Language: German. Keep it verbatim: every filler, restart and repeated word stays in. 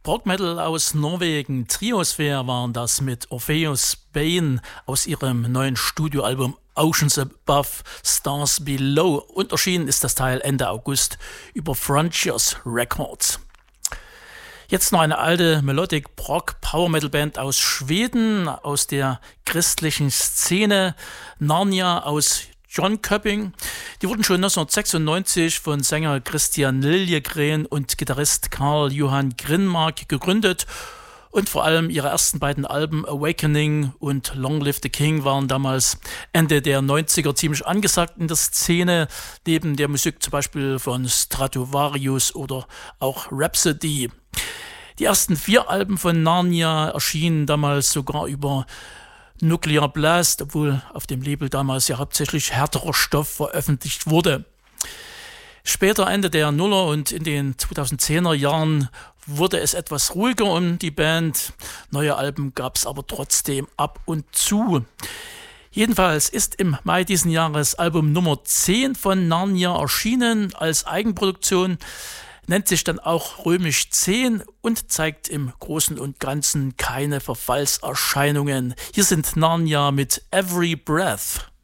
Prog Metal aus Norwegen. Triosphere waren das mit Orpheus Bane aus ihrem neuen Studioalbum Oceans Above, Stars Below. Und erschienen ist das Teil Ende August über Frontiers Records. Jetzt noch eine alte Melodic Prog Power Metal Band aus Schweden, aus der christlichen Szene, Narnia aus Jönköping. Die wurden schon neunzehnhundertsechsundneunzig von Sänger Christian Liljegren und Gitarrist Karl Johan Grinmark gegründet. Und vor allem ihre ersten beiden Alben Awakening und Long Live the King waren damals Ende der neunziger ziemlich angesagt in der Szene, neben der Musik zum Beispiel von Stratovarius oder auch Rhapsody. Die ersten vier Alben von Narnia erschienen damals sogar über Nuclear Blast, obwohl auf dem Label damals ja hauptsächlich härterer Stoff veröffentlicht wurde. Später, Ende der Nuller und in den zweitausendzehner Jahren, wurde es etwas ruhiger um die Band. Neue Alben gab es aber trotzdem ab und zu. Jedenfalls ist im Mai diesen Jahres Album Nummer zehn von Narnia erschienen als Eigenproduktion, nennt sich dann auch römisch zehn und zeigt im Großen und Ganzen keine Verfallserscheinungen. Hier sind Narnia mit Every Breath.